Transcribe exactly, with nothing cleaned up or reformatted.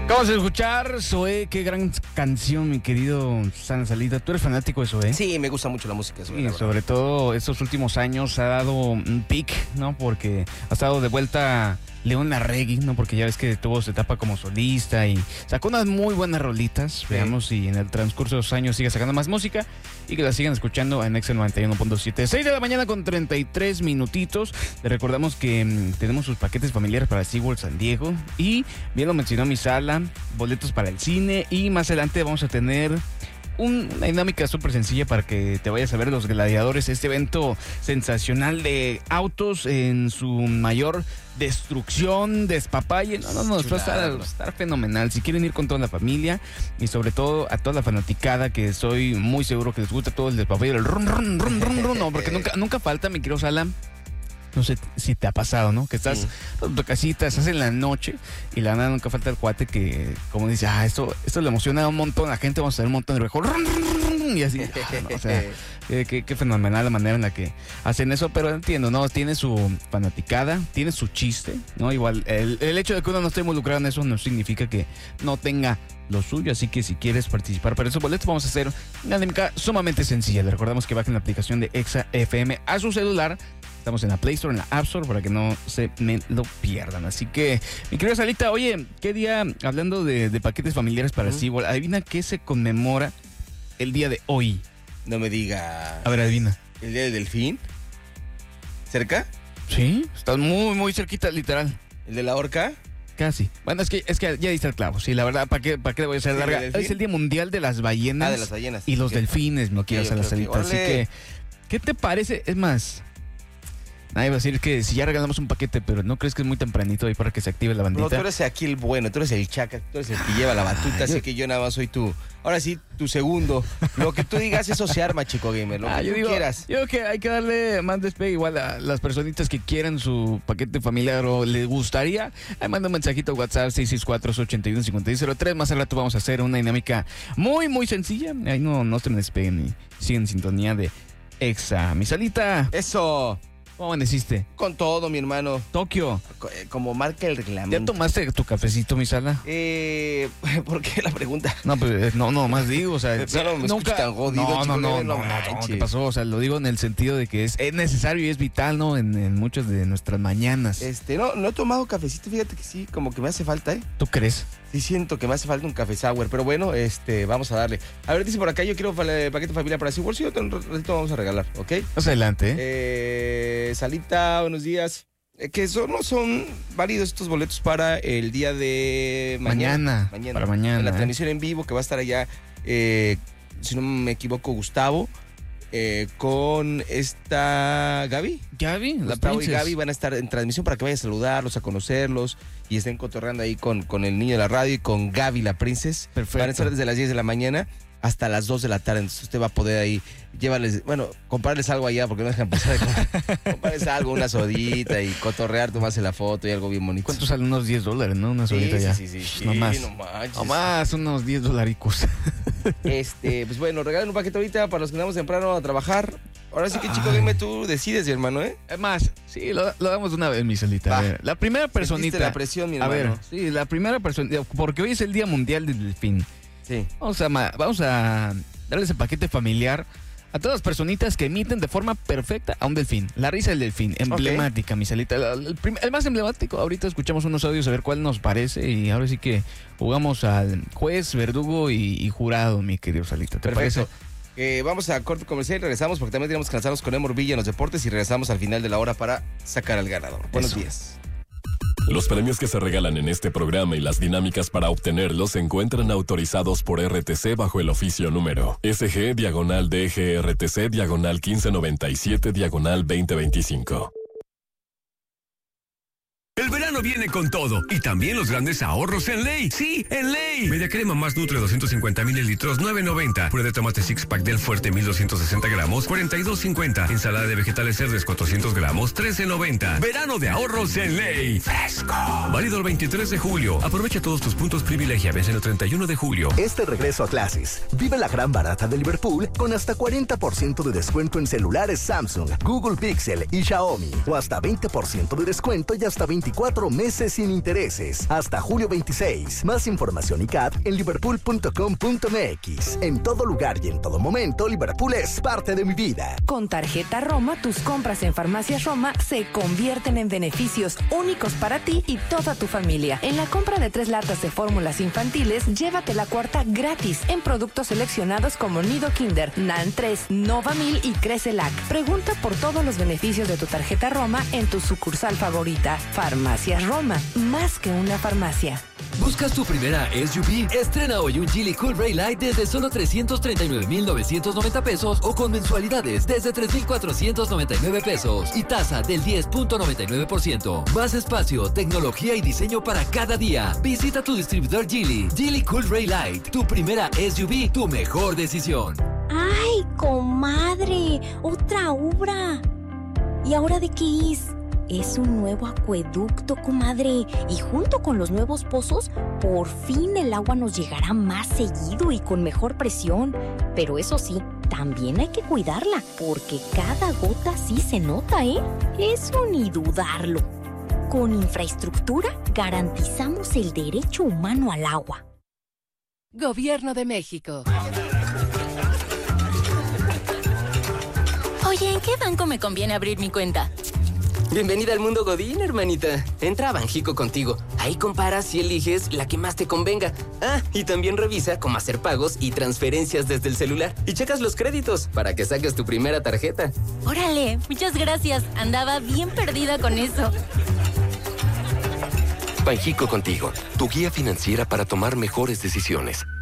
Acabamos de escuchar Zoé, qué gran canción, mi querido Sana Salida. ¿Tú eres fanático de Zoé? Sí, me gusta mucho la música de Zoé. Sí, sobre todo estos últimos años ha dado un pic, ¿no? Porque ha estado de vuelta León Larregui, ¿no? Porque ya ves que tuvo su etapa como solista y sacó unas muy buenas rolitas. Sí. Veamos si en el transcurso de los años sigue sacando más música y que la sigan escuchando en Exa noventa y uno punto siete. seis de la mañana con treinta y tres minutitos. Le recordamos que mmm, tenemos sus paquetes familiares para SeaWorld San Diego y bien lo mencionó mi sala, boletos para el cine y más adelante vamos a tener una dinámica súper sencilla para que te vayas a ver Los Gladiadores, este evento sensacional de autos en su mayor destrucción, despapalle. No, no, no, va a estar, va a estar fenomenal. Si quieren ir con toda la familia y sobre todo a toda la fanaticada, que soy muy seguro que les gusta todo el despapalle, el rum, rum, rum, rum, rum, no, porque nunca, nunca falta, mi querido Sala. No sé si te ha pasado, ¿no? Que estás sí. en tu casita, estás en la noche y la nada nunca falta el cuate que, como dice, ah, esto, esto le emociona a un montón a la gente, vamos a hacer un montón de rejo, y así, ah, no, o sea, qué, qué, qué fenomenal la manera en la que hacen eso, pero entiendo, ¿no? Tiene su fanaticada, tiene su chiste, ¿no? Igual, el, el hecho de que uno no esté involucrado en eso no significa que no tenga lo suyo, así que si quieres participar para esos boletos, vamos a hacer una dinámica sumamente sencilla. Le recordamos que bajen la aplicación de Exa F M a su celular. Estamos en la Play Store, en la App Store, para que no se me lo pierdan. Así que, mi querida Salita, oye, ¿qué día, hablando de, de paquetes familiares para uh-huh. SeaWorld, adivina qué se conmemora el día de hoy? No me digas. A ver, adivina. ¿El día del delfín? ¿Cerca? Sí, estás muy, muy cerquita, literal. ¿El de la orca? Casi. Bueno, es que, es que ya diste el clavo. Sí, la verdad, ¿para qué, para qué le voy a hacer larga? Es el Día Mundial de las Ballenas. Ah, de las ballenas. Y los delfines, no quiero hacer la Salita. Así que, ¿qué te parece? Es más, nadie va a decir que si ya regalamos un paquete, pero ¿no crees que es muy tempranito ahí para que se active la bandita? No, tú eres aquí el bueno, tú eres el chaca, tú eres el que lleva la batuta, ah, así yo... que yo nada más soy tú. Ahora sí, tu segundo. Lo que tú digas, eso se arma, chico gamer, lo ah, que yo tú digo, quieras. Yo creo que hay que darle más despegue igual a las personitas que quieran su paquete familiar o les gustaría. Ahí manda un mensajito a WhatsApp seis seis cuatro, ocho uno, cinco seis cero tres. Más al rato vamos a hacer una dinámica muy, muy sencilla. Ahí no, no se me despeguen y siguen en sintonía de Exa. Mi Salita. Eso. ¿Cómo amaneciste? Con todo, mi hermano. Tokio. Como marca el reglamento. ¿Ya tomaste tu cafecito, mi Sala? Eh, ¿por qué la pregunta? No, pues no, no, más digo, o sea, no, me nunca tan jodido, no, chico, no, no, no, no, no, ¿qué pasó? O sea, lo digo en el sentido de que es, es necesario y es vital, ¿no? En, en muchas de nuestras mañanas. Este, no, no he tomado cafecito, fíjate que sí, como que me hace falta, ¿eh? ¿Tú crees? Sí siento que me hace falta un café sour, pero bueno, este, vamos a darle. A ver, dice por acá, yo quiero el paquete familiar para SeaWorld, sí, un ratito vamos a regalar, ¿ok? Más adelante, ¿eh? eh Salita, buenos días. Eh, que son, no son válidos estos boletos para el día de mañana. Mañana, mañana. Para mañana. En la ¿eh? transmisión en vivo que va a estar allá, eh, si no me equivoco, Gustavo. Eh, con esta Gaby. Gaby, la Gustavo y Gaby van a estar en transmisión para que vayas a saludarlos, a conocerlos y estén cotorreando ahí con, con el niño de la radio y con Gaby, la princess. Perfecto. Van a estar desde las diez de la mañana hasta las dos de la tarde. Entonces usted va a poder ahí llevarles, bueno, comprarles algo allá porque no dejan pasar de comer. Comprarles algo, una sodita y cotorrear, tomarse la foto y algo bien bonito. ¿Cuánto salen? Unos diez dólares, ¿no? Una sodita sí, ya. Sí, sí, sí. No más. No manches. No más, unos diez dolaricos. Este, pues bueno, regalen un paquete ahorita para los que andamos temprano a trabajar. Ahora sí que, chico, dime, tú decides, hermano, ¿eh? Es más, sí, lo, lo damos de una vez, mi Salita. A ver, la primera personita. la presión, mi hermano. A ver, sí, la primera persona, porque hoy es el Día Mundial del Delfín. Sí. Vamos a, vamos a darle ese paquete familiar a todas las personitas que emiten de forma perfecta a un delfín. La risa del delfín, emblemática, okay. Mi Salita. El, el, el más emblemático, ahorita escuchamos unos audios a ver cuál nos parece y ahora sí que jugamos al juez, verdugo y, y jurado, mi querido Salita. ¿Te Perfecto. parece? Eh, vamos a corte comercial y regresamos porque también tenemos que lanzarnos con Emor Villa en los deportes y regresamos al final de la hora para sacar al ganador. Buenos Eso. días. Los premios que se regalan en este programa y las dinámicas para obtenerlos se encuentran autorizados por R T C bajo el oficio número S G diagonal D G R T C diagonal quince noventa y siete diagonal veinte veinticinco. El verano viene con todo y también los grandes ahorros en Ley. Sí, en Ley. Media crema más Nutre doscientos cincuenta mililitros, nueve noventa. Puré de tomate six pack del Fuerte mil doscientos sesenta gramos, cuarenta y dos cincuenta. Ensalada de vegetales Cerdes cuatrocientos gramos, trece noventa. Verano de ahorros en Ley. Fresco. Válido el veintitrés de julio. Aprovecha todos tus puntos privilegia. Vence el treinta y uno de julio. Este regreso a clases. Vive la gran barata de Liverpool con hasta cuarenta por ciento de descuento en celulares Samsung, Google Pixel y Xiaomi. O hasta veinte por ciento de descuento y hasta veinticuatro cuatro meses sin intereses. Hasta julio veintiséis. Más información y C A T en liverpool punto com punto m x. En todo lugar y en todo momento, Liverpool es parte de mi vida. Con tarjeta Roma, tus compras en Farmacias Roma se convierten en beneficios únicos para ti y toda tu familia. En la compra de tres latas de fórmulas infantiles, llévate la cuarta gratis en productos seleccionados como Nido Kinder, Nan tres, Novamil y Crecelac. Pregunta por todos los beneficios de tu tarjeta Roma en tu sucursal favorita. Farmacias Roma, más que una farmacia. ¿Buscas tu primera S U V? Estrena hoy un Geely Cool Ray Light desde solo trescientos treinta y nueve mil novecientos noventa pesos o con mensualidades desde tres mil cuatrocientos noventa y nueve pesos y tasa del diez punto noventa y nueve por ciento. Más espacio, tecnología y diseño para cada día. Visita tu distribuidor Geely. Geely Cool Ray Light, tu primera S U V, tu mejor decisión. ¡Ay, comadre! ¡Otra obra! ¿Y ahora de qué es? Es un nuevo acueducto, comadre. Y junto con los nuevos pozos, por fin el agua nos llegará más seguido y con mejor presión. Pero eso sí, también hay que cuidarla, porque cada gota sí se nota, ¿eh? Eso ni dudarlo. Con infraestructura garantizamos el derecho humano al agua. Gobierno de México. Oye, ¿en qué banco me conviene abrir mi cuenta? Bienvenida al mundo Godín, hermanita. Entra a Banjico contigo. Ahí comparas y eliges la que más te convenga. Ah, y también revisa cómo hacer pagos y transferencias desde el celular. Y checas los créditos para que saques tu primera tarjeta. Órale, muchas gracias. Andaba bien perdida con eso. Banjico contigo, tu guía financiera para tomar mejores decisiones.